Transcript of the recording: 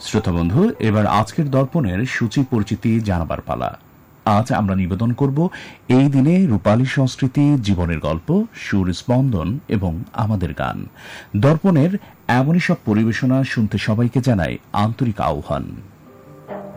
শ্রোতা বন্ধু, এবার আজকের দর্পণের সূচি পরিচিতি জানাবার পালা। আজ আমরা নিবেদন করব এই দিনে রূপালী সংস্কৃতি, জীবনের গল্প, সুর স্পন্দন এবং আমাদের গান। দর্পণের এমনই সব পরিবেশনা শুনতে সবাইকে জানাই আন্তরিক আহ্বান।